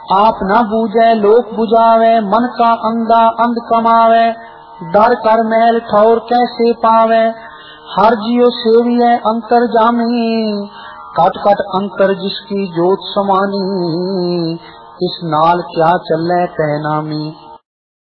आप न बूझे लोक बुझावे, मन का अंधा अंध कमावे। डर कर महल ठौर कैसे पावे, हर जियो सेविए अंतर जामी। कट कट अंतर जिसकी जोत समानी, इस नाल क्या चले कहनामी।